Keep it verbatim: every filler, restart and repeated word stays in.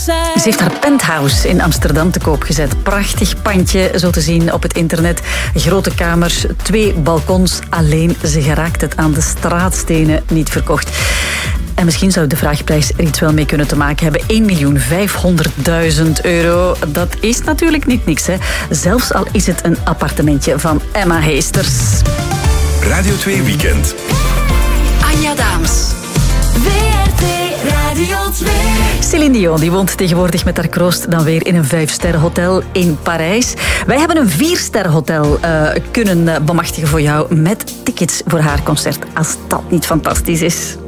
Ze heeft haar penthouse in Amsterdam te koop gezet. Prachtig pandje, zo te zien op het internet. Grote kamers, twee balkons. Alleen ze geraakt het aan de straatstenen niet verkocht. En misschien zou de vraagprijs er iets wel mee kunnen te maken hebben. één miljoen vijfhonderdduizend euro. Dat is natuurlijk niet niks, hè. Zelfs al is het een appartementje van Emma Heesters. Radio twee Weekend. Anja Daams. W R T Radio twee. Céline Dion die woont tegenwoordig met haar kroost dan weer in een vijfsterrenhotel in Parijs. Wij hebben een viersterrenhotel uh, kunnen bemachtigen voor jou met tickets voor haar concert. Als dat niet fantastisch is.